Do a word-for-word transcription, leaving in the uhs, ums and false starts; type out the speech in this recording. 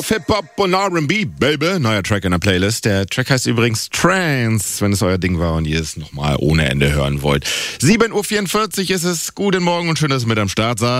Hip-Hop und R and B, Baby. Neuer Track in der Playlist. Der Track heißt übrigens Trance, wenn es euer Ding war und ihr es nochmal ohne Ende hören wollt. sieben Uhr vierundvierzig ist es. Guten Morgen und schön, dass ihr mit am Start seid.